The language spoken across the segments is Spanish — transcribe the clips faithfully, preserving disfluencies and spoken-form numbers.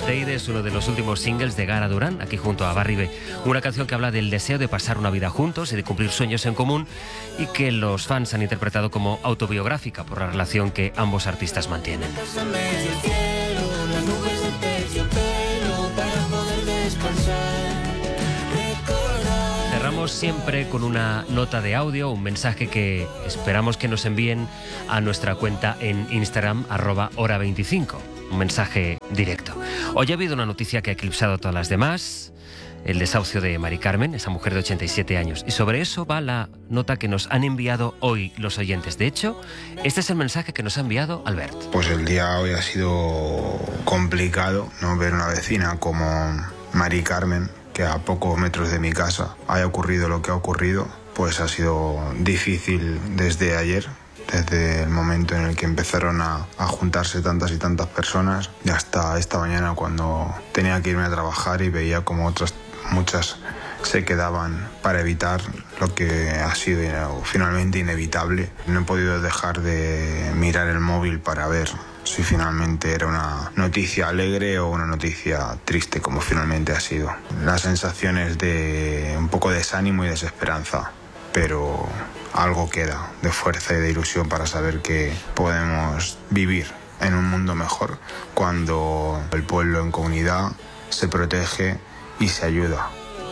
Teide es uno de los últimos singles de Gara Durán, aquí junto a Barry B. Una canción que habla del deseo de pasar una vida juntos y de cumplir sueños en común, y que los fans han interpretado como autobiográfica por la relación que ambos artistas mantienen. Cerramos siempre con una nota de audio, un mensaje que esperamos que nos envíen a nuestra cuenta en Instagram, arroba hora veinticinco. Un mensaje directo. Hoy ha habido una noticia que ha eclipsado a todas las demás, el desahucio de Mari Carmen, esa mujer de ochenta y siete años. Y sobre eso va la nota que nos han enviado hoy los oyentes. De hecho, este es el mensaje que nos ha enviado Albert. Pues el día hoy ha sido complicado, ¿no? Ver una vecina como Mari Carmen, que a pocos metros de mi casa haya ocurrido lo que ha ocurrido, pues ha sido difícil desde ayer, desde el momento en el que empezaron a, a juntarse tantas y tantas personas, y hasta esta mañana cuando tenía que irme a trabajar y veía como otras muchas se quedaban para evitar lo que ha sido finalmente inevitable. No he podido dejar de mirar el móvil para ver si finalmente era una noticia alegre o una noticia triste, como finalmente ha sido. Las sensaciones de un poco de desánimo y desesperanza, pero algo queda de fuerza y de ilusión para saber que podemos vivir en un mundo mejor cuando el pueblo en comunidad se protege y se ayuda.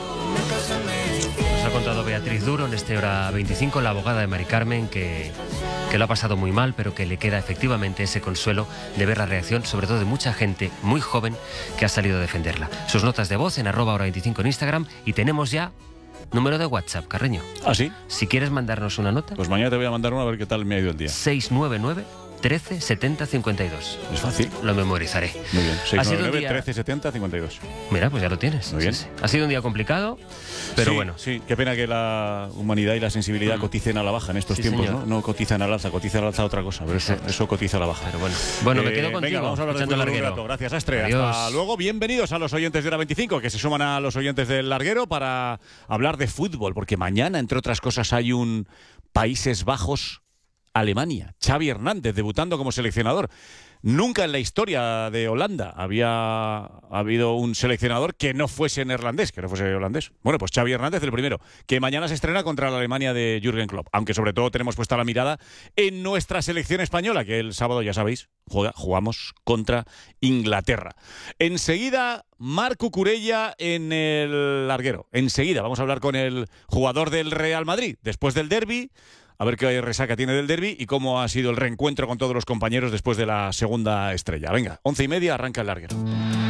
Nos ha contado Beatriz Duro en este Hora veinticinco, la abogada de Mari Carmen, que, que lo ha pasado muy mal, pero que le queda efectivamente ese consuelo de ver la reacción, sobre todo de mucha gente muy joven que ha salido a defenderla. Sus notas de voz en arroba hora veinticinco en Instagram, y tenemos ya número de WhatsApp, Carreño. ¿Ah, sí? Si quieres mandarnos una nota, pues mañana te voy a mandar una a ver qué tal me ha ido el día. seis nueve nueve, trece, setenta, cincuenta y dos. Es fácil. Lo memorizaré. Muy bien. seis nueve nueve, día... trece, setenta, cincuenta y dos. Mira, pues ya lo tienes. Muy bien. Sí, sí. Ha sido un día complicado, pero sí, bueno. Sí, qué pena que la humanidad y la sensibilidad mm. coticen a la baja en estos sí, tiempos, señor. ¿no? No cotizan al alza, cotizan al alza otra cosa, pero eso, eso cotiza a la baja. Pero bueno, bueno, eh, me quedo contigo. Venga, vamos a hablar de fútbol un rato. Gracias, Astre. Adiós. Hasta luego. Bienvenidos a los oyentes de Hora veinticinco, que se suman a los oyentes del Larguero para hablar de fútbol, porque mañana, entre otras cosas, hay un Países Bajos Alemania. Xavi Hernández debutando como seleccionador. Nunca en la historia de Holanda había habido un seleccionador que no fuese neerlandés, que no fuese holandés. Bueno, pues Xavi Hernández el primero, que mañana se estrena contra la Alemania de Jürgen Klopp. Aunque sobre todo tenemos puesta la mirada en nuestra selección española, que el sábado, ya sabéis, juega, jugamos contra Inglaterra. Enseguida, Marc Cucurella en el Larguero. Enseguida vamos a hablar con el jugador del Real Madrid, después del derbi. A ver qué resaca tiene del derbi y cómo ha sido el reencuentro con todos los compañeros después de la segunda estrella. Venga, once y media, arranca el Larguero.